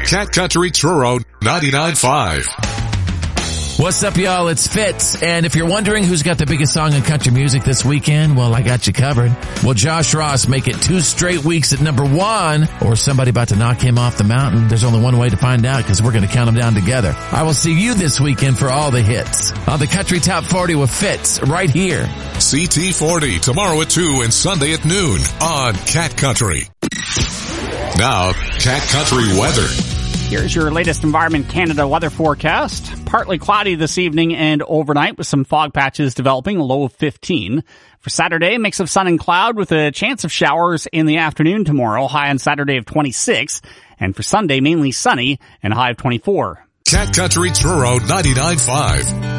Cat Country Truro 99.5. What's up, y'all? It's Fitz. And if you're wondering who's got the biggest song in country music this weekend, well, I got you covered. Will Josh Ross make it 2 straight weeks at number 1, or is somebody about to knock him off the mountain? There's only one way to find out, because we're going to count them down together. I will see you this weekend for all the hits on the Country Top 40 with Fitz right here. CT40 tomorrow at 2 and Sunday at noon on Cat Country. Now, Cat Country weather. Here's your latest Environment Canada weather forecast. Partly cloudy this evening and overnight with some fog patches developing, a low of 15. For Saturday, mix of sun and cloud with a chance of showers in the afternoon tomorrow, high on Saturday of 26. And for Sunday, mainly sunny and a high of 24. Cat Country Truro 99.5.